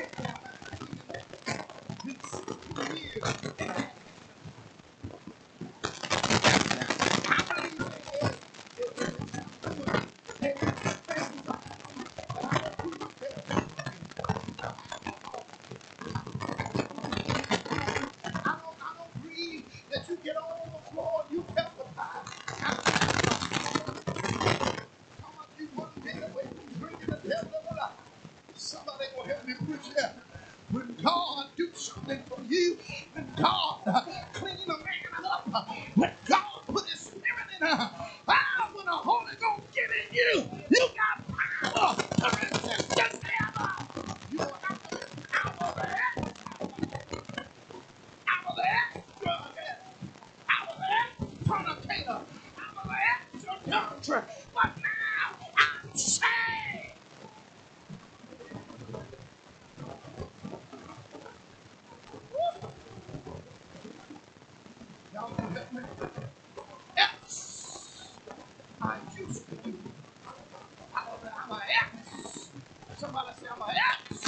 don't believe that you get on the floor and you testify. Come on, you one day away from drinking the devil of life. Somebody will help me preach that. When God do something for you, when God clean a man up, when God put his spirit in her, when the Holy Ghost get in you, you got power to resist the devil. You don't have to be out of that, out of that drug addict, out of that fornicator, out of that adultery. But now I'm saved. Y'all gonna help me? Yes, I used to do. I'm an ex. Somebody say I'm an ex.